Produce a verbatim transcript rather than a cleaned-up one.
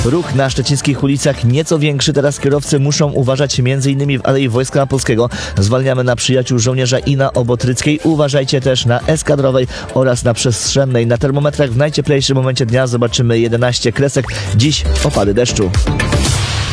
Ruch na szczecińskich ulicach nieco większy. Teraz kierowcy muszą uważać m.in. w Alei Wojska Polskiego. Zwalniamy na Przyjaciół Żołnierza i na Obotryckiej. Uważajcie też na Eskadrowej oraz na Przestrzennej. Na termometrach w najcieplejszym momencie dnia zobaczymy jedenaście kresek. Dziś opady deszczu.